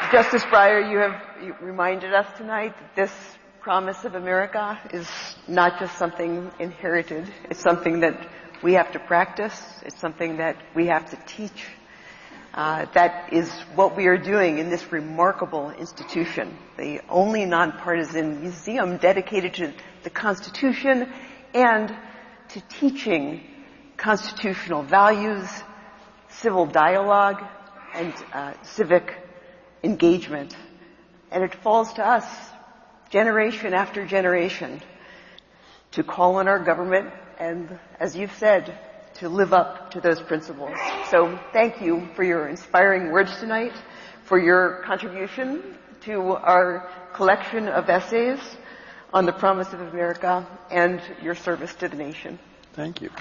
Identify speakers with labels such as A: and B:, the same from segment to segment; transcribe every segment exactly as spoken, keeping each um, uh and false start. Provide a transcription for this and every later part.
A: Justice Breyer, you have you reminded us tonight that this promise of America is not just something inherited. It's something that we have to practice. It's something that we have to teach. Uh, that is what we are doing in this remarkable institution, the only nonpartisan museum dedicated to the Constitution and to teaching constitutional values, civil dialogue, and uh, civic engagement. And it falls to us, generation after generation, to call on our government and, as you've said, to live up to those principles. So thank you for your inspiring words tonight, for your contribution to our collection of essays on the promise of America, and your service to the nation.
B: Thank you.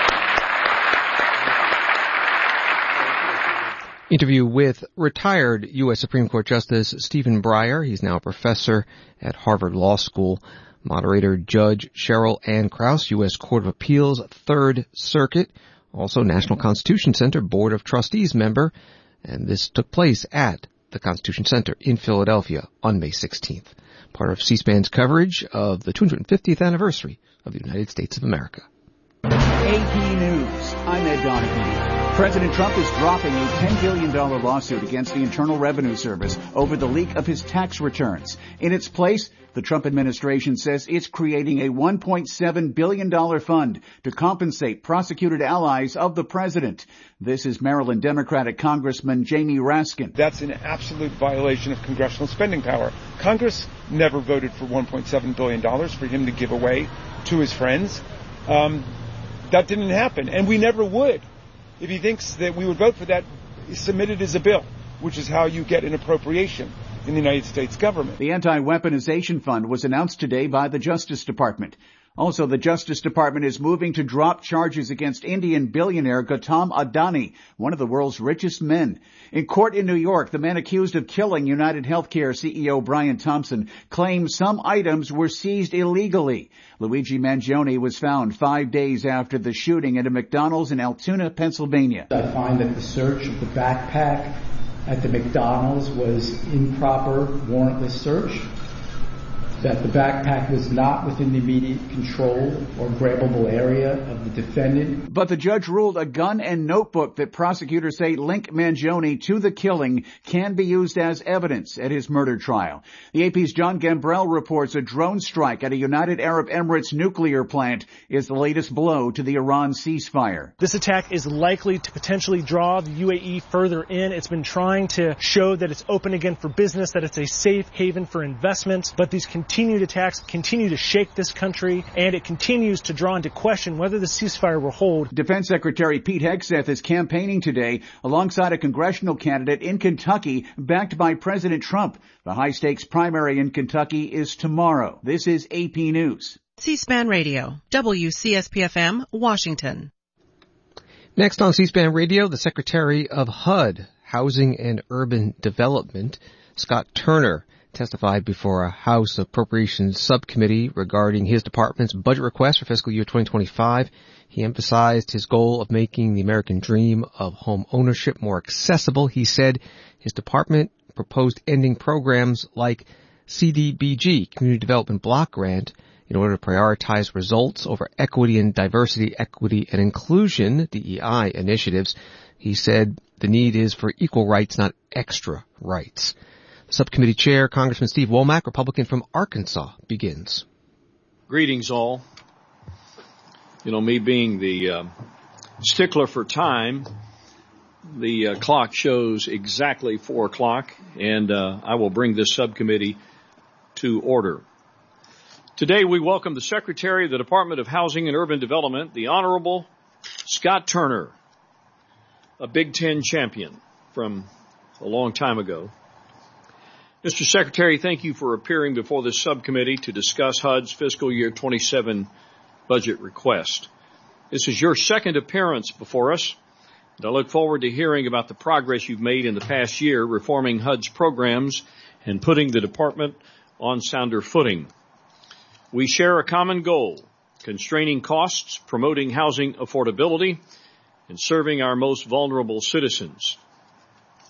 C: Interview with retired U S Supreme Court Justice Stephen Breyer. He's now a professor at Harvard Law School. Moderator Judge Cheryl Ann Krause, U S Court of Appeals, Third Circuit. Also National Constitution Center Board of Trustees member. And this took place at the Constitution Center in Philadelphia on May sixteenth. Part of C-SPAN's coverage of the two hundred fiftieth anniversary of the United States of America.
D: A P News. I'm Ed Donahue. President Trump is dropping a ten billion dollars lawsuit against the Internal Revenue Service over the leak of his tax returns. In its place, the Trump administration says it's creating a one point seven billion dollars fund to compensate prosecuted allies of the president. This is Maryland Democratic Congressman Jamie Raskin.
E: That's an absolute violation of congressional spending power. Congress never voted for one point seven billion dollars for him to give away to his friends. Um, that didn't happen, and we never would. If he thinks that we would vote for that, submit it as a bill, which is how you get an appropriation in the United States government.
D: The Anti-Weaponization Fund was announced today by the Justice Department. Also, the Justice Department is moving to drop charges against Indian billionaire Gautam Adani, one of the world's richest men. In court in New York, the man accused of killing United Healthcare C E O Brian Thompson claims some items were seized illegally. Luigi Mangione was found five days after the shooting at a McDonald's in Altoona, Pennsylvania.
F: I find that the search of the backpack at the McDonald's was improper, warrantless search, that the backpack was not within the immediate control or grabbable area of the defendant.
D: But the judge ruled a gun and notebook that prosecutors say link Mangione to the killing can be used as evidence at his murder trial. The A P's John Gambrell reports a drone strike at a United Arab Emirates nuclear plant is the latest blow to the Iran ceasefire.
G: This attack is likely to potentially draw the U A E further in. It's been trying to show that it's open again for business, that it's a safe haven for investments, but these continued attacks continue to shake this country, and it continues to draw into question whether the ceasefire will hold.
D: Defense Secretary Pete Hegseth is campaigning today alongside a congressional candidate in Kentucky backed by President Trump. The high-stakes primary in Kentucky is tomorrow. This is A P News.
H: C-SPAN Radio, W C S P F M, Washington.
C: Next on C-SPAN Radio, the Secretary of H U D, Housing and Urban Development, Scott Turner, testified before a House Appropriations Subcommittee regarding his department's budget request for fiscal year twenty twenty-five. He emphasized his goal of making the American dream of home ownership more accessible. He said his department proposed ending programs like C D B G, Community Development Block Grant, in order to prioritize results over equity and diversity, equity and inclusion, D E I, initiatives. He said the need is for equal rights, not extra rights. Subcommittee Chair, Congressman Steve Womack, Republican from Arkansas, begins.
I: Greetings all. You know, me being the uh, stickler for time, the uh, clock shows exactly four o'clock, and uh, I will bring this subcommittee to order. Today we welcome the Secretary of the Department of Housing and Urban Development, the Honorable Scott Turner, a Big Ten champion from a long time ago. Mister Secretary, thank you for appearing before this subcommittee to discuss H U D's fiscal year twenty-seven budget request. This is your second appearance before us, and I look forward to hearing about the progress you've made in the past year reforming H U D's programs and putting the department on sounder footing. We share a common goal, constraining costs, promoting housing affordability, and serving our most vulnerable citizens.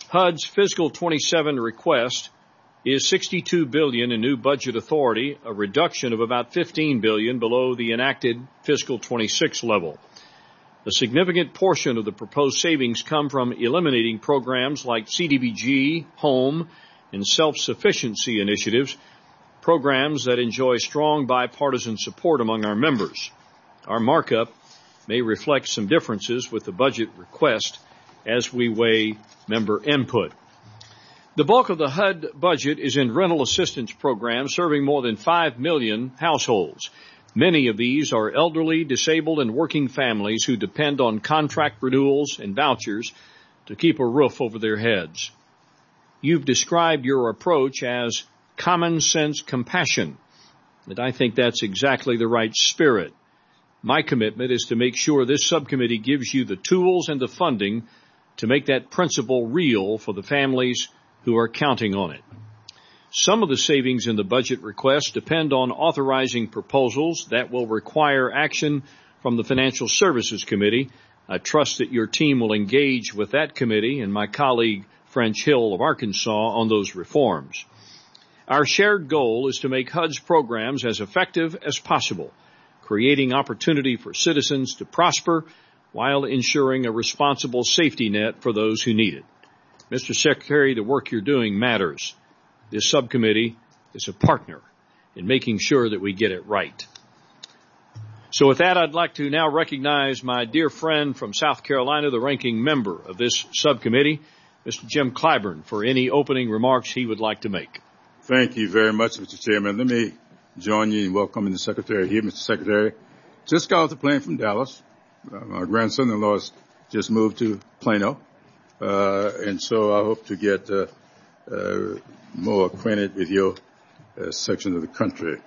I: H U D's fiscal twenty-seven request is sixty-two billion dollars in new budget authority, a reduction of about fifteen billion dollars below the enacted fiscal twenty-six level. A significant portion of the proposed savings come from eliminating programs like C D B G, home, and self-sufficiency initiatives, programs that enjoy strong bipartisan support among our members. Our markup may reflect some differences with the budget request as we weigh member input. The bulk of the H U D budget is in rental assistance programs serving more than five million households. Many of these are elderly, disabled, and working families who depend on contract renewals and vouchers to keep a roof over their heads. You've described your approach as common sense compassion, and I think that's exactly the right spirit. My commitment is to make sure this subcommittee gives you the tools and the funding to make that principle real for the families who are counting on it. Some of the savings in the budget request depend on authorizing proposals that will require action from the Financial Services Committee. I trust that your team will engage with that committee and my colleague French Hill of Arkansas on those reforms. Our shared goal is to make H U D's programs as effective as possible, creating opportunity for citizens to prosper while ensuring a responsible safety net for those who need it. Mister Secretary, the work you're doing matters. This subcommittee is a partner in making sure that we get it right. So with that, I'd like to now recognize my dear friend from South Carolina, the ranking member of this subcommittee, Mister Jim Clyburn, for any opening remarks he would like to make.
B: Thank you very much, Mister Chairman. Let me join you in welcoming the Secretary here. Mister Secretary, just got off the plane from Dallas. Uh, my grandson-in-law has just moved to Plano, uh, and so I hope to get uh, uh, more acquainted with your uh, section of the country.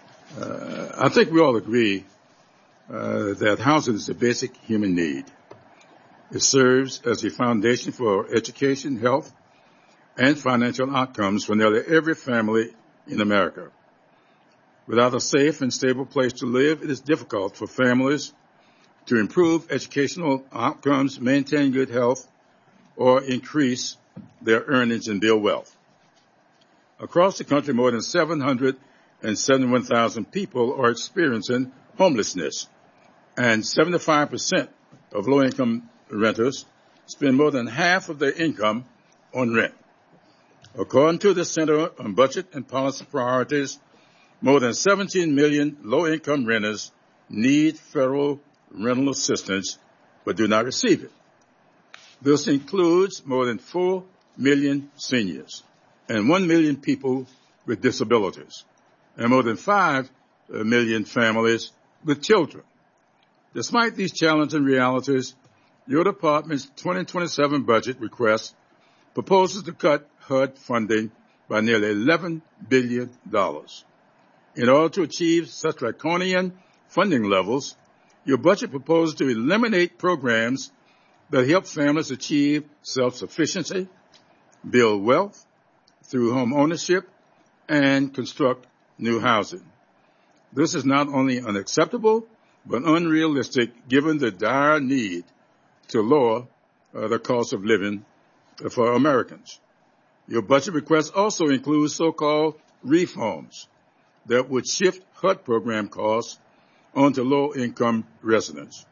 B: Uh, I think we all agree uh, that housing is a basic human need. It serves as a foundation for education, health, and financial outcomes for nearly every family in America. Without a safe and stable place to live, it is difficult for families to improve educational outcomes, maintain good health, or increase their earnings and build wealth. Across the country, more than seven hundred seventy-one thousand people are experiencing homelessness, and seventy-five percent of low-income renters spend more than half of their income on rent. According to the Center on Budget and Policy Priorities, more than seventeen million low-income renters need federal rental assistance but do not receive it. This includes more than four million seniors and one million people with disabilities and more than five million families with children. Despite these challenging realities, your department's twenty twenty-seven budget request proposes to cut H U D funding by nearly eleven billion dollars. In order to achieve such draconian funding levels, your budget proposes to eliminate programs that help families achieve self-sufficiency, build wealth through home ownership, and construct new housing. This is not only unacceptable, but unrealistic given the dire need to lower uh, the cost of living for Americans. Your budget request also includes so-called reforms that would shift H U D program costs onto low-income residents.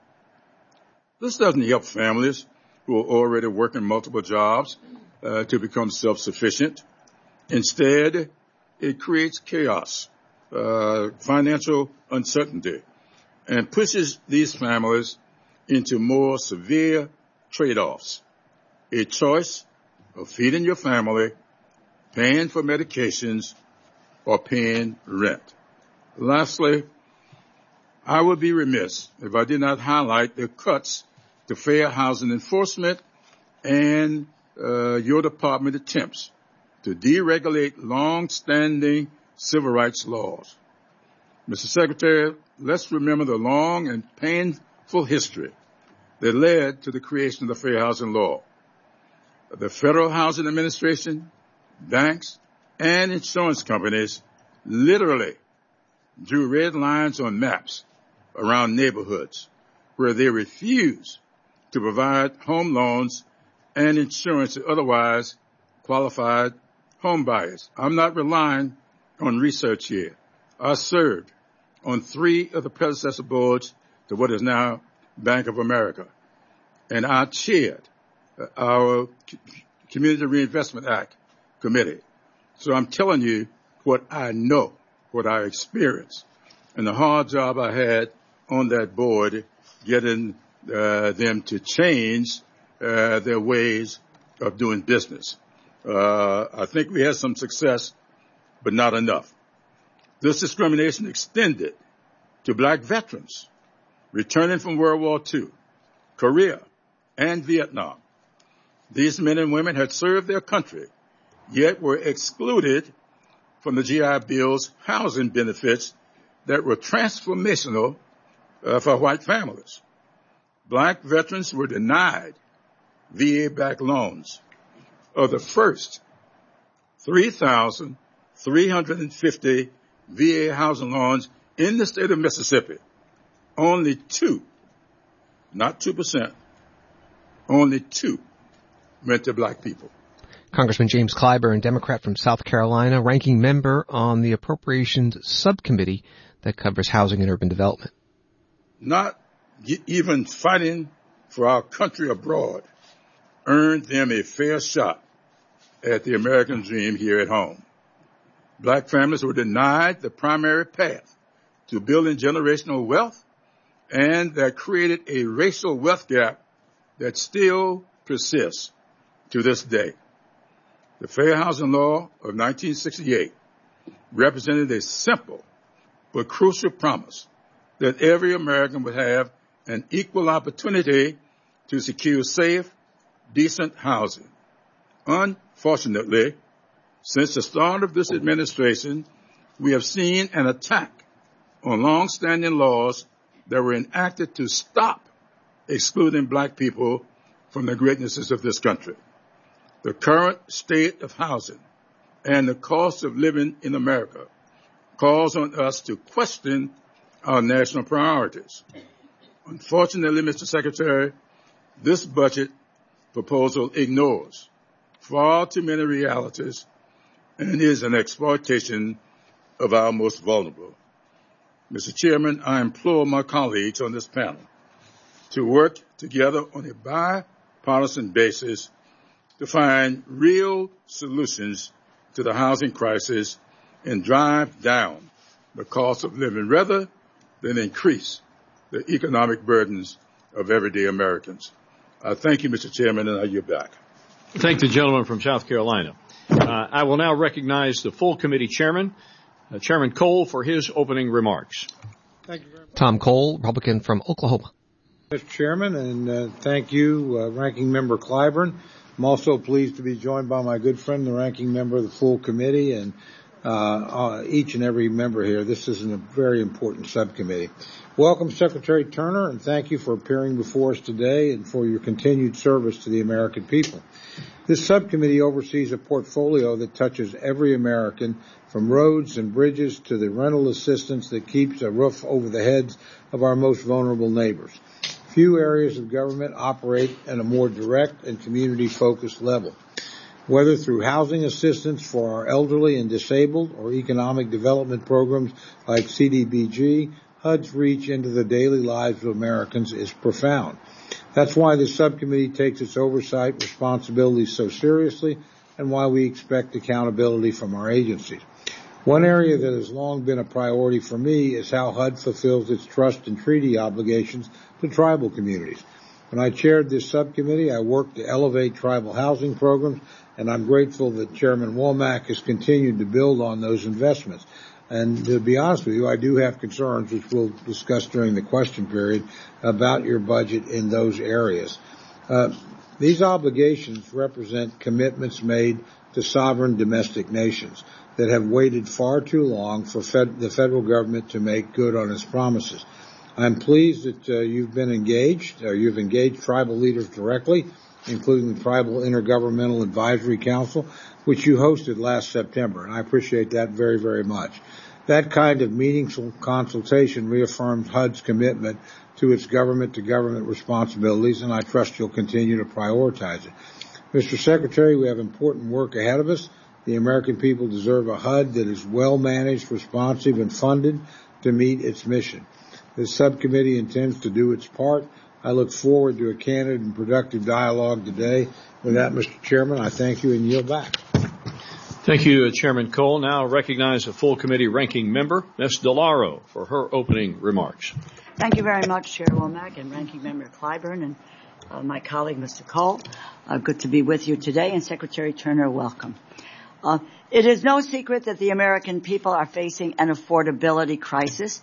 B: This doesn't help families who are already working multiple jobs uh, to become self-sufficient. Instead, it creates chaos, uh, financial uncertainty, and pushes these families into more severe trade-offs. A choice of feeding your family, paying for medications, or paying rent. Lastly, I would be remiss if I did not highlight the cuts to fair housing enforcement and uh, your department attempts to deregulate long-standing civil rights laws. Mister Secretary, let's remember the long and painful history that led to the creation of the Fair Housing Law. The Federal Housing Administration, banks, and insurance companies literally drew red lines on maps around neighborhoods where they refused to provide home loans and insurance to otherwise qualified home buyers. I'm not relying on research here. I served on three of the predecessor boards to what is now Bank of America, and I chaired our Community Reinvestment Act committee. So I'm telling you what I know, what I experienced, and the hard job I had on that board getting uh, them to change uh, their ways of doing business. Uh, I think we had some success, but not enough. This discrimination extended to black veterans returning from World War Two, Korea, and Vietnam. These men and women had served their country, yet were excluded from the G I Bill's housing benefits that were transformational uh, for white families. Black veterans were denied V A-backed loans of the first three thousand three hundred fifty V A housing loans in the state of Mississippi. Only two, not two percent, only two went to black people.
C: Congressman James Clyburn, Democrat from South Carolina, ranking member on the Appropriations Subcommittee that covers housing and urban development.
B: Not even fighting for our country abroad earned them a fair shot at the American dream here at home. Black families were denied the primary path to building generational wealth, and that created a racial wealth gap that still persists to this day. The Fair Housing Law of nineteen sixty-eight represented a simple but crucial promise that every American would have an equal opportunity to secure safe, decent housing. Unfortunately, since the start of this administration, we have seen an attack on long-standing laws that were enacted to stop excluding black people from the greatnesses of this country. The current state of housing and the cost of living in America calls on us to question our national priorities. Unfortunately, Mister Secretary, this budget proposal ignores far too many realities and is an exploitation of our most vulnerable. Mister Chairman, I implore my colleagues on this panel to work together on a bipartisan basis to find real solutions to the housing crisis and drive down the cost of living rather than increase the economic burdens of everyday Americans. I thank you, Mister Chairman, and I yield back.
I: Thank the gentleman from South Carolina. Uh, I will now recognize the full committee chairman, uh, Chairman Cole, for his opening remarks.
J: Thank you very much.
C: Tom Cole, Republican from Oklahoma.
J: Mister Chairman, and uh, thank you, uh, Ranking Member Clyburn. I'm also pleased to be joined by my good friend, the Ranking Member of the full committee, and uh, uh, each and every member here. This is a very important subcommittee. Welcome, Secretary Turner, and thank you for appearing before us today and for your continued service to the American people. This subcommittee oversees a portfolio that touches every American, from roads and bridges to the rental assistance that keeps a roof over the heads of our most vulnerable neighbors. Few areas of government operate at a more direct and community-focused level. Whether through housing assistance for our elderly and disabled or economic development programs like C D B G, H U D's reach into the daily lives of Americans is profound. That's why the subcommittee takes its oversight responsibilities so seriously and why we expect accountability from our agencies. One area that has long been a priority for me is how H U D fulfills its trust and treaty obligations to tribal communities. When I chaired this subcommittee, I worked to elevate tribal housing programs, and I'm grateful that Chairman Womack has continued to build on those investments. And to be honest with you, I do have concerns, which we'll discuss during the question period, about your budget in those areas. Uh, these obligations represent commitments made to sovereign domestic nations that have waited far too long for fed- the federal government to make good on its promises. I'm pleased that uh, you've been engaged, or you've engaged tribal leaders directly, including the Tribal Intergovernmental Advisory Council, which you hosted last September, and I appreciate that very, very much. That kind of meaningful consultation reaffirms H U D's commitment to its government-to-government responsibilities, and I trust you'll continue to prioritize it. Mister Secretary, we have important work ahead of us. The American people deserve a H U D that is well-managed, responsive, and funded to meet its mission. This subcommittee intends to do its part. I look forward to a candid and productive dialogue today. With that, Mister Chairman, I thank you and yield back.
I: Thank you, Chairman Cole. Now recognize a full committee ranking member, Miz DeLauro, for her opening remarks.
K: Thank you very much, Chair Womack and Ranking Member Clyburn and uh, my colleague, Mister Cole. Uh, good to be with you today, and Secretary Turner, welcome. Uh, it is no secret that the American people are facing an affordability crisis,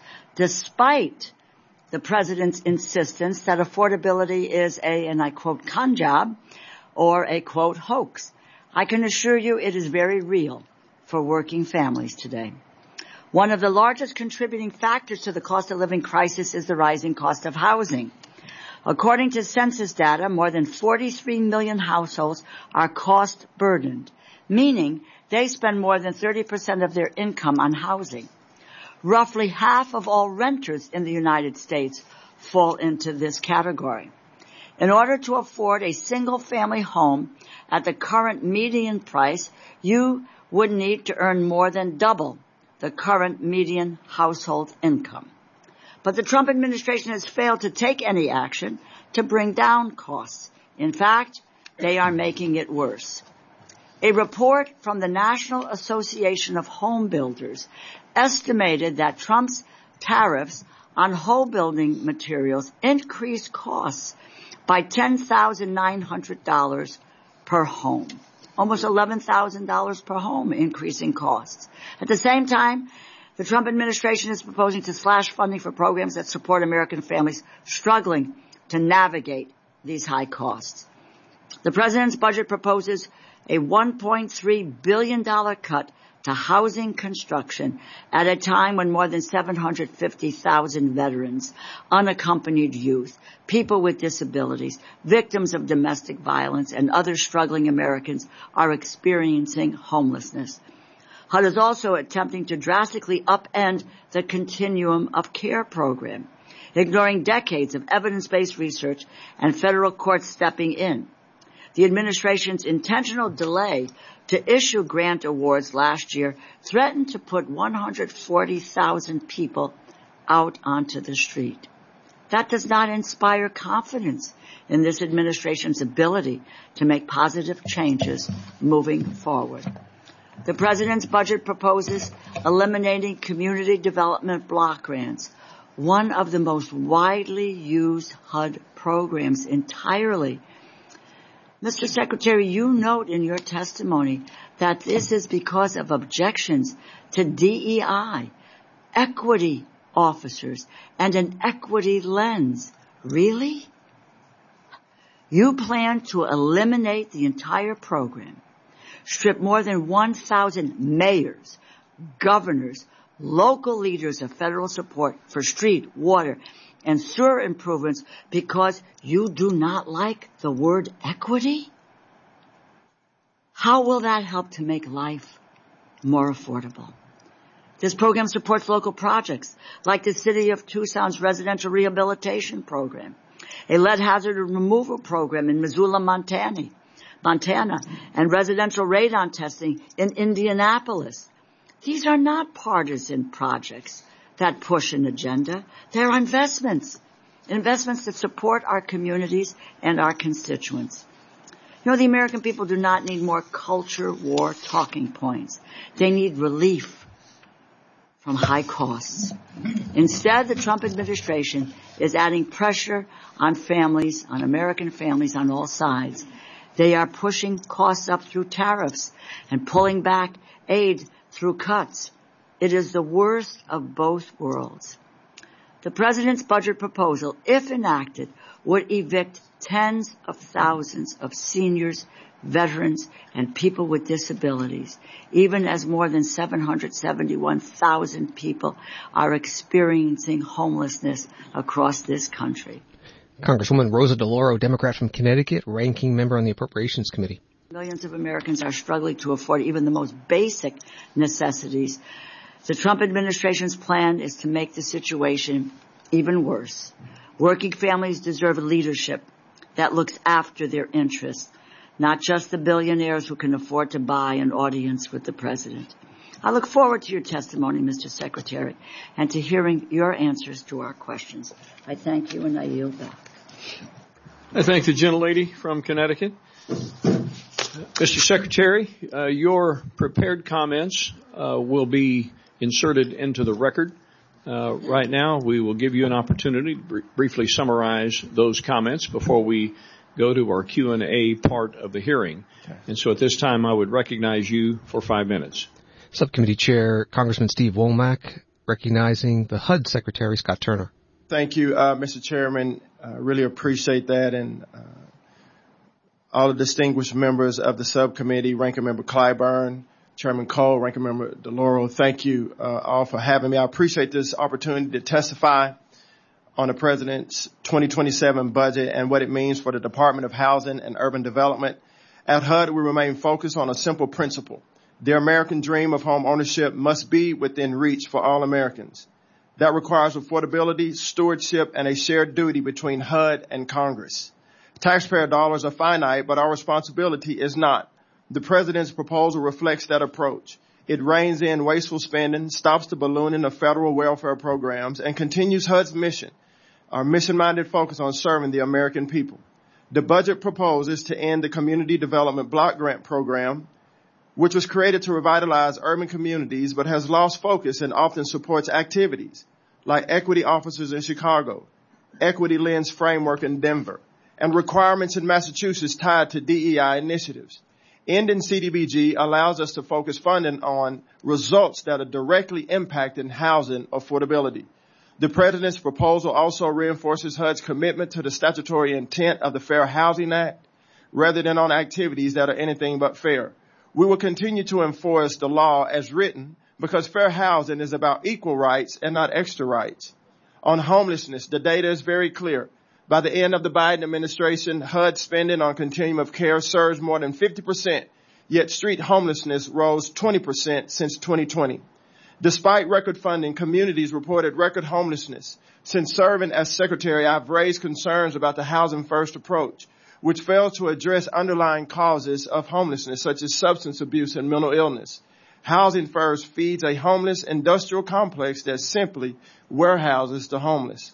K: despite the President's insistence that affordability is a, and I quote, con job or a, quote, hoax. I can assure you it is very real for working families today. One of the largest contributing factors to the cost of living crisis is the rising cost of housing. According to census data, more than forty-three million households are cost burdened, meaning they spend more than thirty percent of their income on housing. Roughly half of all renters in the United States fall into this category. In order to afford a single-family home at the current median price, you would need to earn more than double the current median household income. But the Trump administration has failed to take any action to bring down costs. In fact, they are making it worse. A report from the National Association of Home Builders estimated that Trump's tariffs on home building materials increased costs by ten thousand nine hundred dollars per home. Almost eleven thousand dollars per home increasing costs. At the same time, the Trump administration is proposing to slash funding for programs that support American families struggling to navigate these high costs. The President's budget proposes a one point three billion dollars cut to housing construction at a time when more than seven hundred fifty thousand veterans, unaccompanied youth, people with disabilities, victims of domestic violence, and other struggling Americans are experiencing homelessness. H U D is also attempting to drastically upend the Continuum of Care program, ignoring decades of evidence-based research and federal courts stepping in. The administration's intentional delay to issue grant awards last year threatened to put one hundred forty thousand people out onto the street. That does not inspire confidence in this administration's ability to make positive changes moving forward. The President's budget proposes eliminating community development block grants, one of the most widely used H U D programs entirely. Mister Secretary, you note in your testimony that this is because of objections to D E I, equity officers, and an equity lens. Really? You plan to eliminate the entire program, strip more than one thousand mayors, governors, local leaders of federal support for street, water, and sewer improvements because you do not like the word equity? How will that help to make life more affordable? This program supports local projects like the City of Tucson's residential rehabilitation program, a lead hazard removal program in Missoula, Montana, Montana, and residential radon testing in Indianapolis. These are not partisan projects that push an agenda. They're investments, investments that support our communities and our constituents. You know, the American people do not need more culture war talking points. They need relief from high costs. Instead, the Trump administration is adding pressure on families, on American families on all sides. They are pushing costs up through tariffs and pulling back aid through cuts. It is the worst of both worlds. The President's budget proposal, if enacted, would evict tens of thousands of seniors, veterans, and people with disabilities, even as more than seven hundred seventy-one thousand people are experiencing homelessness across this country.
C: Congresswoman Rosa DeLauro, Democrat from Connecticut, ranking member on the Appropriations Committee.
K: Millions of Americans are struggling to afford even the most basic necessities. The Trump administration's plan is to make the situation even worse. Working families deserve a leadership that looks after their interests, not just the billionaires who can afford to buy an audience with the president. I look forward to your testimony, Mister Secretary, and to hearing your answers to our questions. I thank you and I yield back.
I: I thank the gentlelady from Connecticut. Mister Secretary, uh, your prepared comments uh, will be inserted into the record. Uh, right now, we will give you an opportunity to br- briefly summarize those comments before we go to our Q and A part of the hearing. Okay. And so at this time, I would recognize you for five minutes.
C: Subcommittee Chair, Congressman Steve Womack, recognizing the H U D Secretary, Scott Turner.
L: Thank you, uh, Mister Chairman. I uh, really appreciate that. And uh, all the distinguished members of the subcommittee, Ranking Member Clyburn, Chairman Cole, Ranking Member DeLauro, thank you uh, all for having me. I appreciate this opportunity to testify on the President's twenty twenty-seven budget and what it means for the Department of Housing and Urban Development. At H U D, we remain focused on a simple principle. The American dream of home ownership must be within reach for all Americans. That requires affordability, stewardship, and a shared duty between H U D and Congress. Taxpayer dollars are finite, but our responsibility is not. The President's proposal reflects that approach. It reins in wasteful spending, stops the ballooning of federal welfare programs, and continues H U D's mission, our mission-minded focus on serving the American people. The budget proposes to end the Community Development Block Grant Program, which was created to revitalize urban communities but has lost focus and often supports activities like Equity Officers in Chicago, Equity Lens Framework in Denver, and requirements in Massachusetts tied to D E I initiatives. Ending C D B G allows us to focus funding on results that are directly impacting housing affordability. The President's proposal also reinforces H U D's commitment to the statutory intent of the Fair Housing Act rather than on activities that are anything but fair. We will continue to enforce the law as written because fair housing is about equal rights and not extra rights. On homelessness, the data is very clear. By the end of the Biden administration, H U D spending on continuum of care surged more than fifty percent, yet street homelessness rose twenty percent since twenty twenty. Despite record funding, communities reported record homelessness. Since serving as Secretary, I've raised concerns about the Housing First approach, which fails to address underlying causes of homelessness, such as substance abuse and mental illness. Housing First feeds a homeless industrial complex that simply warehouses the homeless.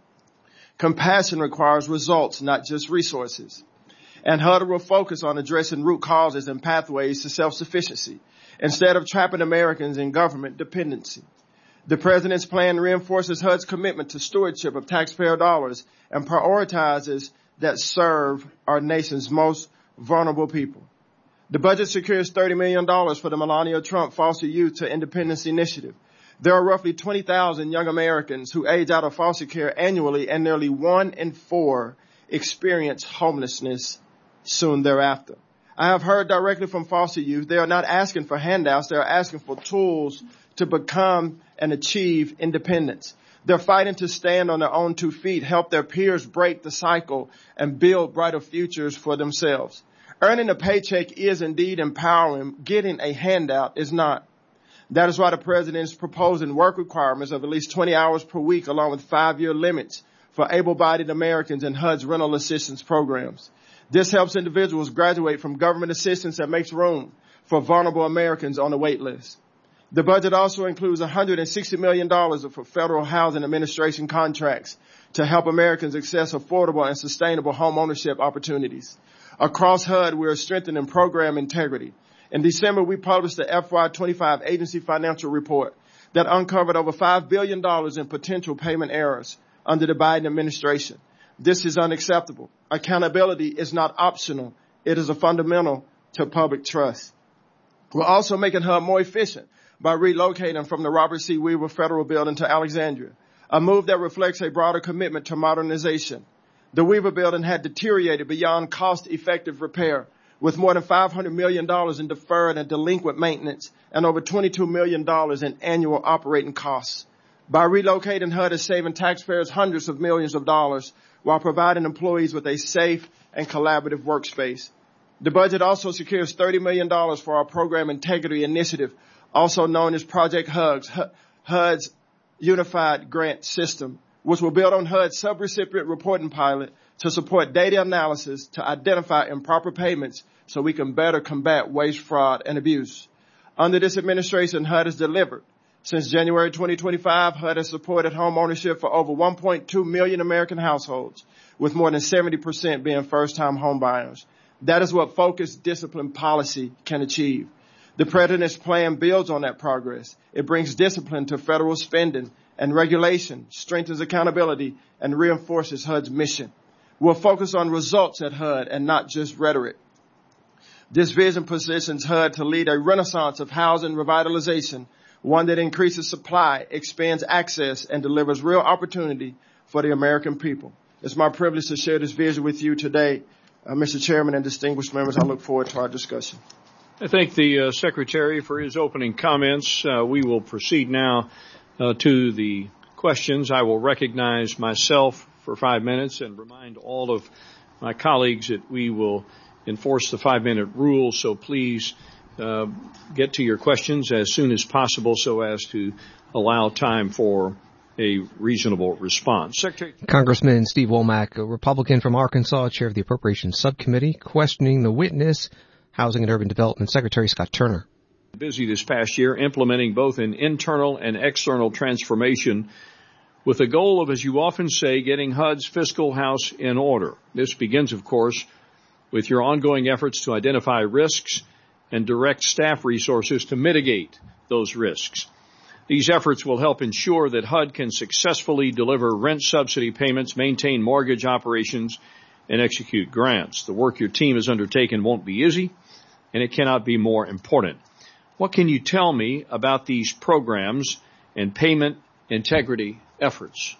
L: Compassion requires results, not just resources. And H U D will focus on addressing root causes and pathways to self-sufficiency instead of trapping Americans in government dependency. The President's plan reinforces H U D's commitment to stewardship of taxpayer dollars and prioritizes that serve our nation's most vulnerable people. The budget secures thirty million dollars for the Melania Trump Foster Youth to Independence Initiative. There are roughly twenty thousand young Americans who age out of foster care annually, and nearly one in four experience homelessness soon thereafter. I have heard directly from foster youth. They are not asking for handouts. They are asking for tools to become and achieve independence. They're fighting to stand on their own two feet, help their peers break the cycle, and build brighter futures for themselves. Earning a paycheck is indeed empowering. Getting a handout is not. That is why the President is proposing work requirements of at least twenty hours per week, along with five-year limits for able-bodied Americans in H U D's rental assistance programs. This helps individuals graduate from government assistance and makes room for vulnerable Americans on the wait list. The budget also includes one hundred sixty million dollars for Federal Housing Administration contracts to help Americans access affordable and sustainable home ownership opportunities. Across H U D, we are strengthening program integrity. In December, we published the F Y twenty-five agency financial report that uncovered over five billion dollars in potential payment errors under the Biden administration. This is unacceptable. Accountability is not optional. It is a fundamental to public trust. We're also making H U D more efficient by relocating from the Robert C. Weaver Federal Building to Alexandria, a move that reflects a broader commitment to modernization. The Weaver Building had deteriorated beyond cost-effective repair, with more than five hundred million dollars in deferred and delinquent maintenance and over twenty-two million dollars in annual operating costs. By relocating, H U D is saving taxpayers hundreds of millions of dollars while providing employees with a safe and collaborative workspace. The budget also secures thirty million dollars for our program integrity initiative, also known as Project HUGS, H U D's Unified Grant System, which will build on H U D's subrecipient reporting pilot to support data analysis to identify improper payments so we can better combat waste, fraud, and abuse. Under this administration, H U D has delivered. Since January twenty twenty-five, H U D has supported home ownership for over one point two million American households, with more than seventy percent being first-time home buyers. That is what focused, disciplined policy can achieve. The President's plan builds on that progress. It brings discipline to federal spending and regulation, strengthens accountability, and reinforces H U D's mission. We'll focus on results at H U D and not just rhetoric. This vision positions H U D to lead a renaissance of housing revitalization, one that increases supply, expands access, and delivers real opportunity for the American people. It's my privilege to share this vision with you today. Uh, Mister Chairman and distinguished members, I look forward to our discussion.
I: I thank the uh, Secretary for his opening comments. Uh, we will proceed now uh, to the questions. I will recognize myself for five minutes and remind all of my colleagues that we will enforce the five-minute rule, so please uh, get to your questions as soon as possible so as to allow time for a reasonable response. Secretary.
C: Congressman Steve Womack, a Republican from Arkansas, chair of the Appropriations Subcommittee, questioning the witness, Housing and Urban Development Secretary Scott Turner.
I: Busy this past year implementing both an internal and external transformation with the goal of, as you often say, getting H U D's fiscal house in order. This begins, of course, with your ongoing efforts to identify risks and direct staff resources to mitigate those risks. These efforts will help ensure that H U D can successfully deliver rent subsidy payments, maintain mortgage operations, and execute grants. The work your team has undertaken won't be easy, and it cannot be more important. What can you tell me about these programs and payment integrity efforts?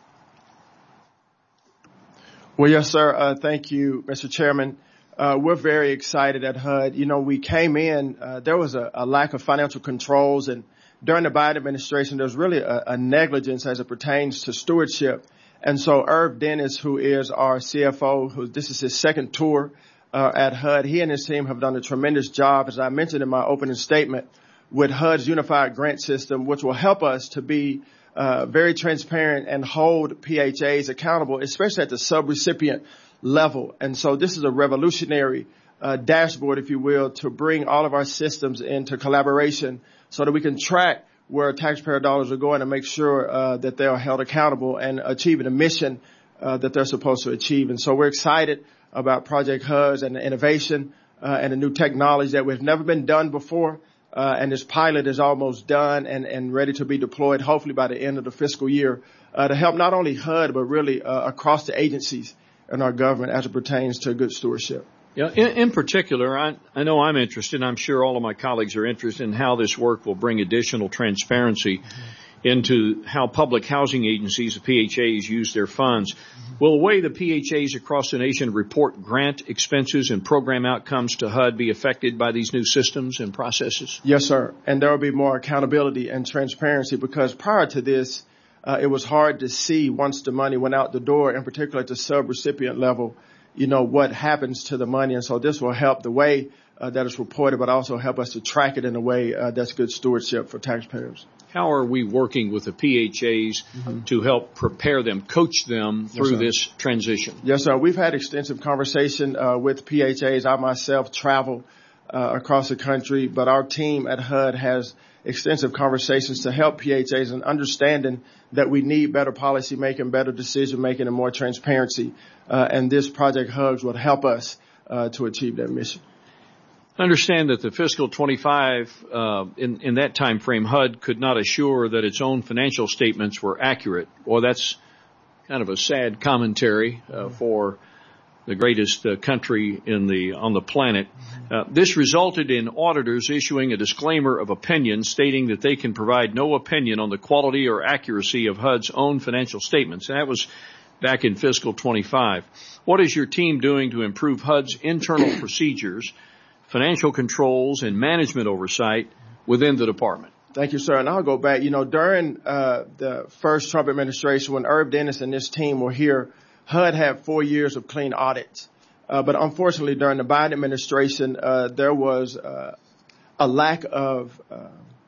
L: Well, yes, sir. Uh, thank you, Mister Chairman. Uh, we're very excited at H U D. You know, we came in, uh, there was a, a lack of financial controls, and during the Biden administration, there was really a, a negligence as it pertains to stewardship. And so Irv Dennis, who is our C F O, who this is his second tour uh, at H U D, he and his team have done a tremendous job, as I mentioned in my opening statement, with H U D's Unified Grant System, which will help us to be uh, very transparent and hold P H As accountable, especially at the subrecipient level. And so this is a revolutionary uh, dashboard, if you will, to bring all of our systems into collaboration so that we can track where taxpayer dollars are going and make sure uh, that they are held accountable and achieving the mission uh, that they're supposed to achieve. And so we're excited about Project H U D and the innovation uh, and the new technology that we've never been done before. Uh, and this pilot is almost done and, and ready to be deployed, hopefully by the end of the fiscal year, uh, to help not only H U D, but really uh, across the agencies in our government as it pertains to good stewardship.
I: Yeah, in, in particular, I, I know I'm interested, and I'm sure all of my colleagues are interested in how this work will bring additional transparency mm-hmm. into how public housing agencies, the P H As, use their funds. Mm-hmm. Will the way the P H As across the nation report grant expenses and program outcomes to H U D be affected by these new systems and processes?
L: Yes, sir. And there will be more accountability and transparency, because prior to this, uh, it was hard to see once the money went out the door, in particular at the sub-recipient level, you know, what happens to the money. And so this will help the way uh, that it's reported, but also help us to track it in a way uh, that's good stewardship for taxpayers.
I: How are we working with the P H As mm-hmm. to help prepare them, coach them through yes, this transition?
L: Yes, sir. We've had extensive conversation uh, with P H As. I myself travel uh, across the country, but our team at H U D has extensive conversations to help P H As in understanding that we need better policy making, better decision making, and more transparency. Uh, and this Project H U D will help us uh, to achieve that mission.
I: Understand that the fiscal twenty-five, uh, in, in that time frame, H U D could not assure that its own financial statements were accurate. Well, that's kind of a sad commentary uh, for the greatest uh, country in the on the planet. Uh, this resulted in auditors issuing a disclaimer of opinion stating that they can provide no opinion on the quality or accuracy of H U D's own financial statements. And that was back in fiscal twenty-five. What is your team doing to improve H U D's internal procedures, financial controls, and management oversight within the department?
L: Thank you, sir. And I'll go back. You know, during uh, the first Trump administration, when Irv Dennis and his team were here, H U D had four years of clean audits. Uh, but unfortunately, during the Biden administration, uh, there was uh, a lack of uh,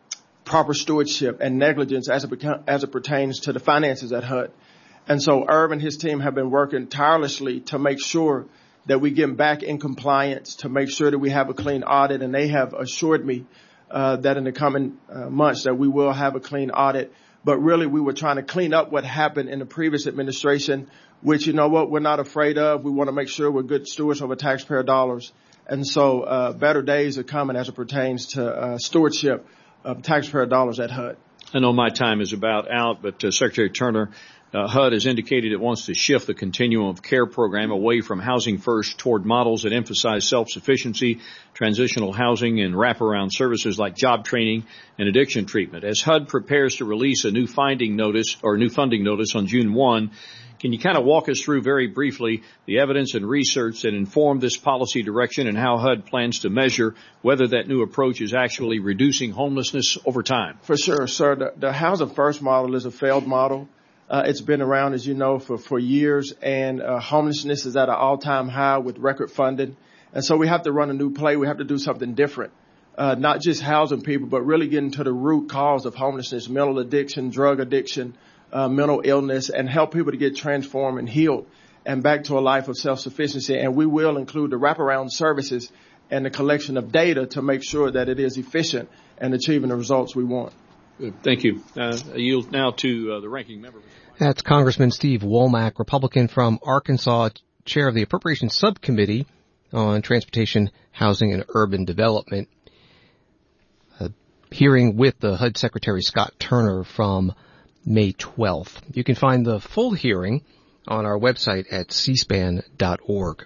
L: proper stewardship and negligence as it, as it pertains to the finances at H U D. And so Irv and his team have been working tirelessly to make sure that we get back in compliance, to make sure that we have a clean audit. And they have assured me uh, that in the coming uh, months that we will have a clean audit. But really, we were trying to clean up what happened in the previous administration, which, you know what, we're not afraid of. We want to make sure we're good stewards over taxpayer dollars. And so uh, better days are coming as it pertains to uh, stewardship of taxpayer dollars at H U D.
I: I know my time is about out, but uh, Secretary Turner, Uh, H U D has indicated it wants to shift the continuum of care program away from housing first toward models that emphasize self-sufficiency, transitional housing, and wraparound services like job training and addiction treatment. As H U D prepares to release a new finding notice or new funding notice on June first, can you kind of walk us through very briefly the evidence and research that inform this policy direction and how H U D plans to measure whether that new approach is actually reducing homelessness over time?
L: For sure, sir. The, the housing first model is a failed model. Uh, it's been around, as you know, for, for years, and uh, homelessness is at an all-time high with record funding. And so we have to run a new play. We have to do something different, uh, not just housing people, but really getting to the root cause of homelessness, mental addiction, drug addiction, uh, mental illness, and help people to get transformed and healed and back to a life of self-sufficiency. And we will include the wraparound services and the collection of data to make sure that it is efficient and achieving the results we want.
I: Thank you. Uh, I yield now to uh, the ranking member.
C: That's Congressman Steve Womack, Republican from Arkansas, chair of the Appropriations Subcommittee on Transportation, Housing, and Urban Development. A hearing with the H U D Secretary Scott Turner from May twelfth. You can find the full hearing on our website at c span dot org.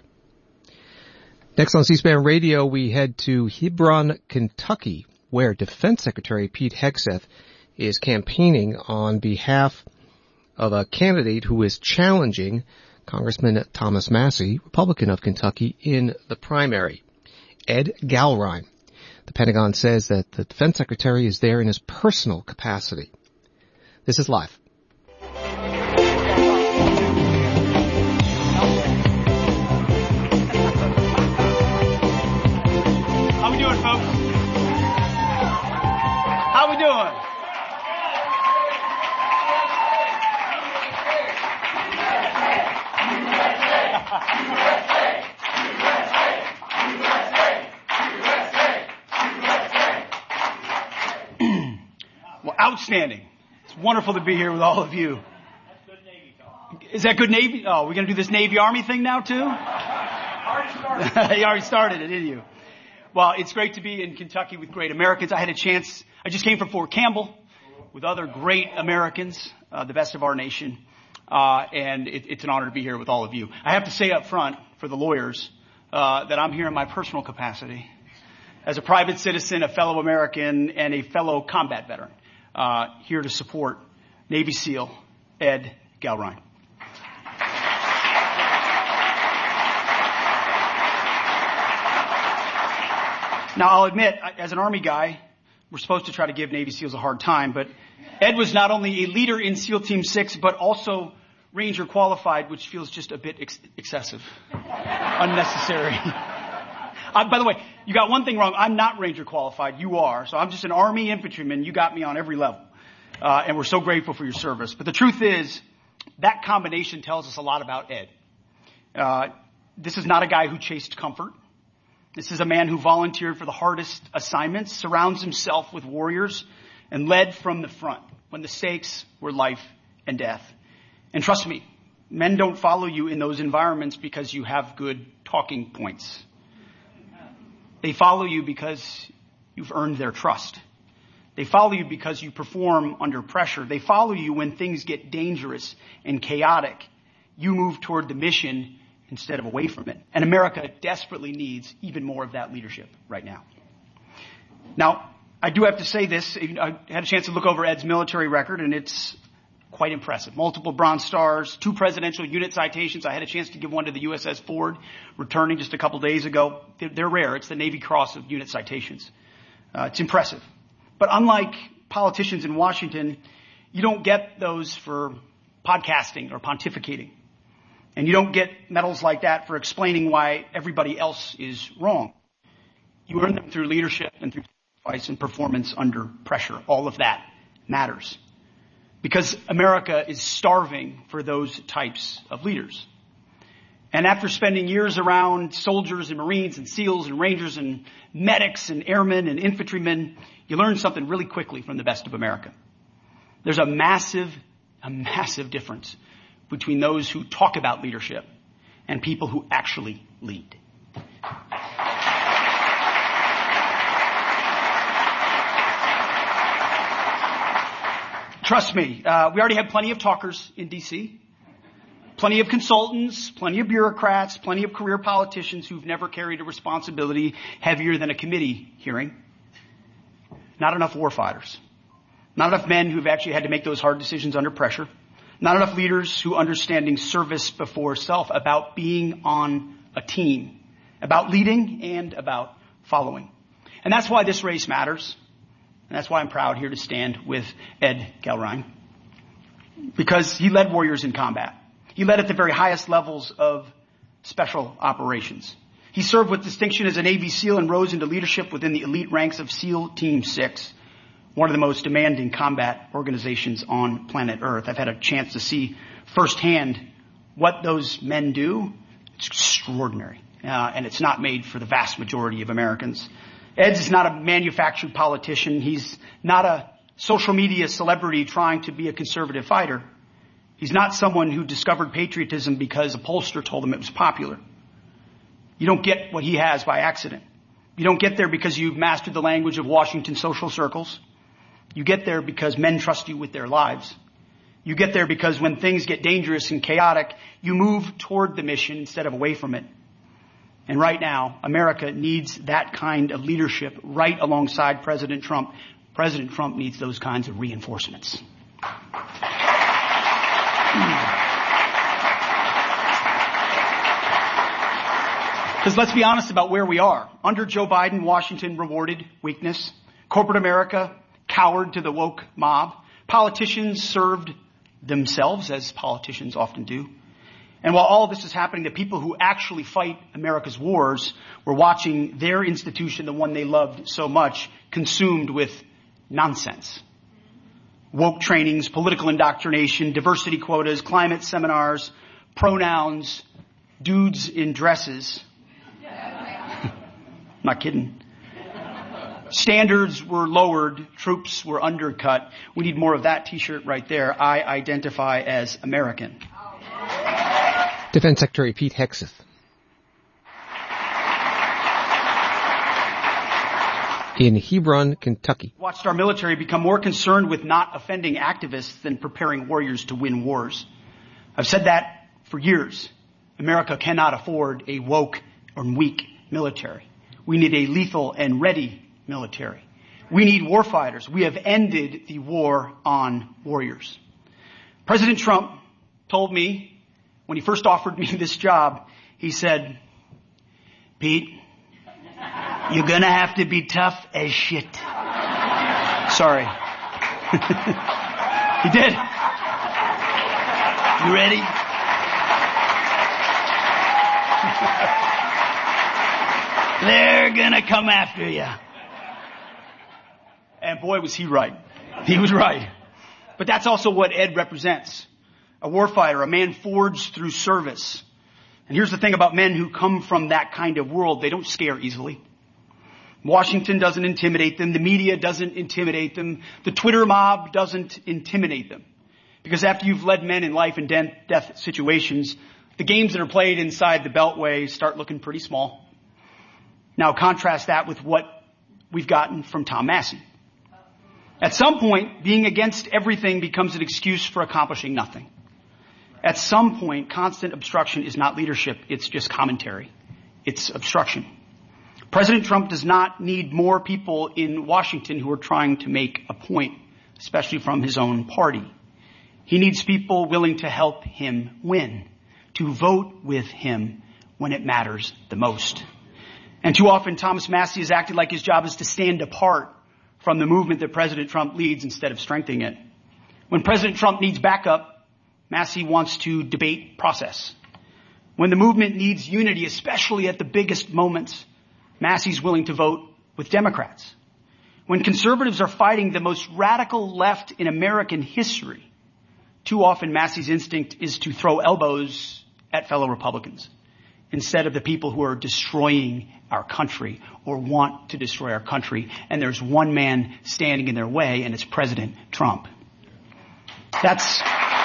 C: Next on C-SPAN Radio, we head to Hebron, Kentucky, where Defense Secretary Pete Hegseth is campaigning on behalf of a candidate who is challenging Congressman Thomas Massie, Republican of Kentucky, in the primary, Ed Galrine. The Pentagon says that the Defense Secretary is there in his personal capacity. This is live.
M: How we doing, folks? How we doing? Well, outstanding. It's wonderful to be here with all of you. That's good Navy talk. Is that good Navy? Oh, we're going to do this Navy Army thing now, too? Already started. You already started it, didn't you? Well, it's great to be in Kentucky with great Americans. I had a chance. I just came from Fort Campbell with other great Americans, uh, the best of our nation. Uh, and it, it's an honor to be here with all of you. I have to say up front, for the lawyers, uh, that I'm here in my personal capacity as a private citizen, a fellow American, and a fellow combat veteran, uh, here to support Navy SEAL Ed Galrine. Now, I'll admit, as an Army guy, we're supposed to try to give Navy SEALs a hard time, but Ed was not only a leader in SEAL Team six, but also Ranger qualified, which feels just a bit ex- excessive, unnecessary. uh, by the way, you got one thing wrong. I'm not Ranger qualified. You are. So I'm just an Army infantryman. You got me on every level. Uh, and we're so grateful for your service. But the truth is, that combination tells us a lot about Ed. Uh, this is not a guy who chased comfort. This is a man who volunteered for the hardest assignments, surrounds himself with warriors, and led from the front when the stakes were life and death. And trust me, men don't follow you in those environments because you have good talking points. They follow you because you've earned their trust. They follow you because you perform under pressure. They follow you when things get dangerous and chaotic. You move toward the mission instead of away from it. And America desperately needs even more of that leadership right now. Now, I do have to say this. I had a chance to look over Ed's military record, and it's quite impressive. Multiple Bronze Stars, two presidential unit citations. I had a chance to give one to the U S S Ford, returning just a couple days ago. They're, they're rare. It's the Navy Cross of unit citations. Uh, it's impressive. But unlike politicians in Washington, you don't get those for podcasting or pontificating. And you don't get medals like that for explaining why everybody else is wrong. You earn them through leadership and through sacrifice and performance under pressure. All of that matters. Because America is starving for those types of leaders. And after spending years around soldiers and Marines and SEALs and Rangers and medics and airmen and infantrymen, you learn something really quickly from the best of America. There's a massive, a massive difference between those who talk about leadership and people who actually lead. Trust me, uh, we already have plenty of talkers in D C, plenty of consultants, plenty of bureaucrats, plenty of career politicians who've never carried a responsibility heavier than a committee hearing. Not enough warfighters. Not enough men who've actually had to make those hard decisions under pressure. Not enough leaders who understanding service before self, about being on a team, about leading and about following. And that's why this race matters. And that's why I'm proud here to stand with Ed Galrein. Because he led warriors in combat. He led at the very highest levels of special operations. He served with distinction as a Navy SEAL and rose into leadership within the elite ranks of SEAL Team six, one of the most demanding combat organizations on planet Earth. I've had a chance to see firsthand what those men do. It's extraordinary. Uh, and it's not made for the vast majority of Americans. Ed is not a manufactured politician. He's not a social media celebrity trying to be a conservative fighter. He's not someone who discovered patriotism because a pollster told him it was popular. You don't get what he has by accident. You don't get there because you've mastered the language of Washington social circles. You get there because men trust you with their lives. You get there because when things get dangerous and chaotic, you move toward the mission instead of away from it. And right now, America needs that kind of leadership right alongside President Trump. President Trump needs those kinds of reinforcements. Because let's be honest about where we are. Under Joe Biden, Washington rewarded weakness. Corporate America cowered to the woke mob. Politicians served themselves, as politicians often do. And while all this is happening, the people who actually fight America's wars were watching their institution, the one they loved so much, consumed with nonsense. Woke trainings, political indoctrination, diversity quotas, climate seminars, pronouns, dudes in dresses. Not kidding. Standards were lowered. Troops were undercut. We need more of that t-shirt right there. I identify as American.
C: Defense Secretary Pete Hegseth. In Hebron, Kentucky.
M: Watched our military become more concerned with not offending activists than preparing warriors to win wars. I've said that for years. America cannot afford a woke or weak military. We need a lethal and ready military. We need warfighters. We have ended the war on warriors. President Trump told me when he first offered me this job, he said, Pete, you're going to have to be tough as shit. Sorry. He did. You ready? They're going to come after you. And boy, was he right. He was right. But that's also what Ed represents. A warfighter, a man forged through service. And here's the thing about men who come from that kind of world. They don't scare easily. Washington doesn't intimidate them. The media doesn't intimidate them. The Twitter mob doesn't intimidate them. Because after you've led men in life and death situations, the games that are played inside the Beltway start looking pretty small. Now contrast that with what we've gotten from Tom Massie. At some point, being against everything becomes an excuse for accomplishing nothing. At some point, constant obstruction is not leadership. It's just commentary. It's obstruction. President Trump does not need more people in Washington who are trying to make a point, especially from his own party. He needs people willing to help him win, to vote with him when it matters the most. And too often, Thomas Massie has acted like his job is to stand apart from the movement that President Trump leads instead of strengthening it. When President Trump needs backup, Massie wants to debate process. When the movement needs unity, especially at the biggest moments, Massie's willing to vote with Democrats. When conservatives are fighting the most radical left in American history, too often Massey's instinct is to throw elbows at fellow Republicans instead of the people who are destroying our country or want to destroy our country. And there's one man standing in their way, and it's President Trump. That's...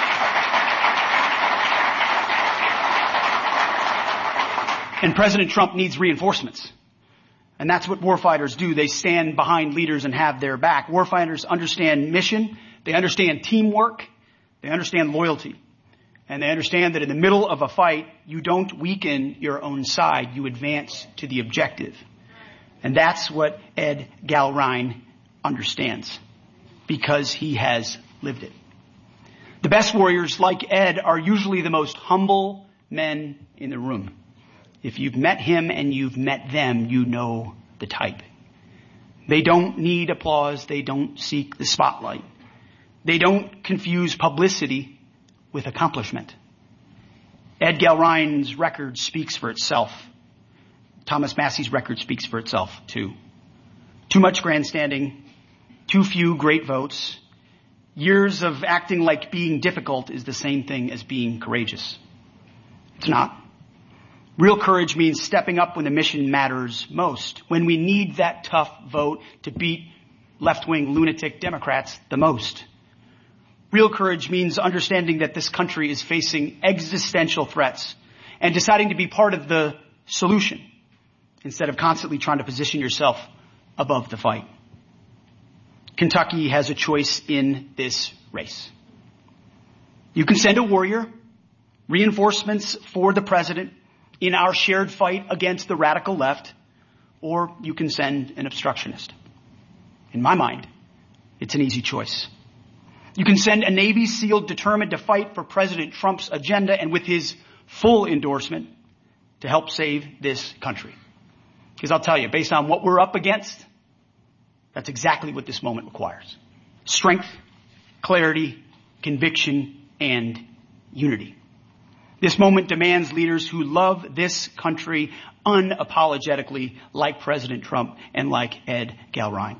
M: And President Trump needs reinforcements. And that's what warfighters do. They stand behind leaders and have their back. Warfighters understand mission. They understand teamwork. They understand loyalty. And they understand that in the middle of a fight, you don't weaken your own side. You advance to the objective. And that's what Ed Gallrein understands, because he has lived it. The best warriors, like Ed, are usually the most humble men in the room. If you've met him and you've met them, you know the type. They don't need applause. They don't seek the spotlight. They don't confuse publicity with accomplishment. Ed Gallrein's record speaks for itself. Thomas Massey's record speaks for itself, too. Too much grandstanding, too few great votes. Years of acting like being difficult is the same thing as being courageous. It's not. Real courage means stepping up when the mission matters most, when we need that tough vote to beat left-wing lunatic Democrats the most. Real courage means understanding that this country is facing existential threats and deciding to be part of the solution instead of constantly trying to position yourself above the fight. Kentucky has a choice in this race. You can send a warrior, reinforcements for the president in our shared fight against the radical left, or you can send an obstructionist. In my mind, it's an easy choice. You can send a Navy SEAL determined to fight for President Trump's agenda and with his full endorsement to help save this country. Because I'll tell you, based on what we're up against, that's exactly what this moment requires. Strength, clarity, conviction, and unity. This moment demands leaders who love this country unapologetically, like President Trump and like Ed Gallrein.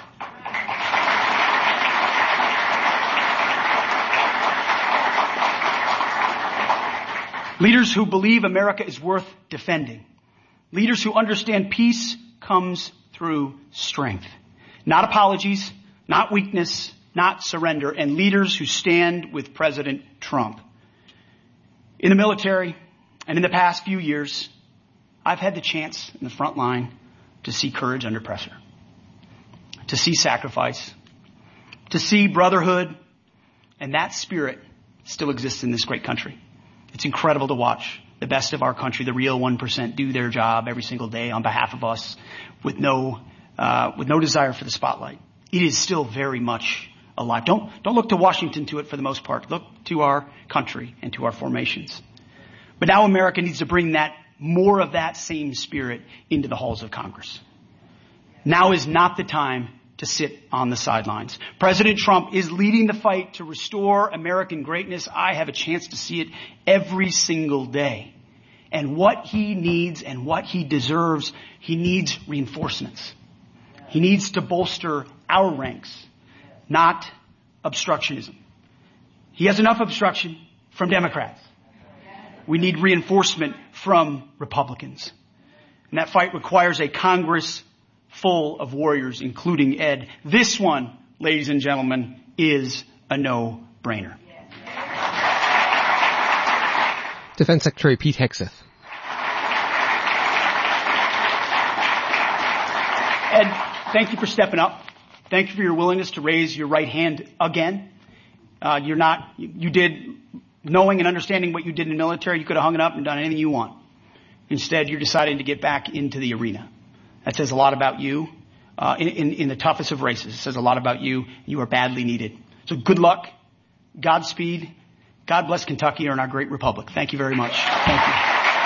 M: Leaders who believe America is worth defending. Leaders who understand peace comes through strength. Not apologies, not weakness, not surrender. And leaders who stand with President Trump. In the military and in the past few years, I've had the chance in the front line to see courage under pressure, to see sacrifice, to see brotherhood, and that spirit still exists in this great country. It's incredible to watch the best of our country, the real one percent, do their job every single day on behalf of us with no uh, with no desire for the spotlight. It is still very much alive. Don't, don't look to Washington to it for the most part. Look to our country and to our formations. But now America needs to bring that, more of that same spirit into the halls of Congress. Now is not the time to sit on the sidelines. President Trump is leading the fight to restore American greatness. I have a chance to see it every single day. And what he needs and what he deserves, he needs reinforcements. He needs to bolster our ranks, not obstructionism. He has enough obstruction from Democrats. We need reinforcement from Republicans. And that fight requires a Congress full of warriors, including Ed. This one, ladies and gentlemen, is a no-brainer.
C: Defense Secretary Pete Hegseth.
M: Ed, thank you for stepping up. Thank you for your willingness to raise your right hand again. Uh, you're not, you, you did, knowing and understanding what you did in the military, you could have hung it up and done anything you want. Instead, you're deciding to get back into the arena. That says a lot about you uh, in, in, in the toughest of races. It says a lot about you. You are badly needed. So good luck. Godspeed. God bless Kentucky and our great republic. Thank you very much. Thank you.